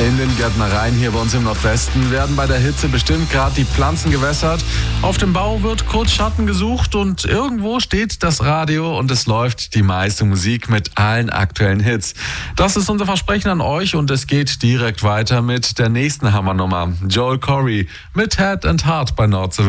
In den Gärtnereien hier bei uns im Nordwesten werden bei der Hitze bestimmt gerade die Pflanzen gewässert. Auf dem Bau wird kurz Schatten gesucht und irgendwo steht das Radio und es läuft die meiste Musik mit allen aktuellen Hits. Das ist unser Versprechen an euch und es geht direkt weiter mit der nächsten Hammernummer. Joel Corry mit Head and Heart bei Nordsee.